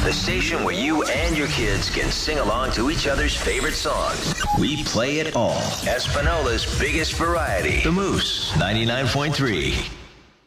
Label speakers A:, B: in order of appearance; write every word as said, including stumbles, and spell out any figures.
A: the station where you and your kids can sing along to each other's favorite songs. We play it all. Espanola's biggest variety. The Moose, ninety-nine point three.